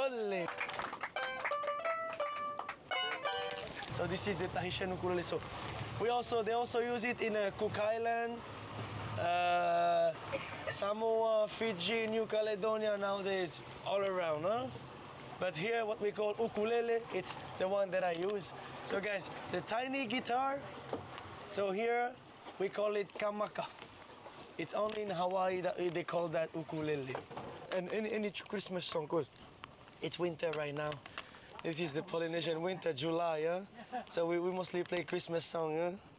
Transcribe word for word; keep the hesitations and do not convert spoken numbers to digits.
Ole. So this is the Tahitian ukulele. So we also they also use it in uh, Cook Island, uh, Samoa, Fiji, New Caledonia nowadays, all around, huh? But here, what we call ukulele, it's the one that I use. So guys, the tiny guitar. So here we call it kamaka. It's only in Hawaii that they call that ukulele. And any any Christmas song, good. It's winter right now. This is the Polynesian winter, July, yeah? So we, we mostly play Christmas song, yeah?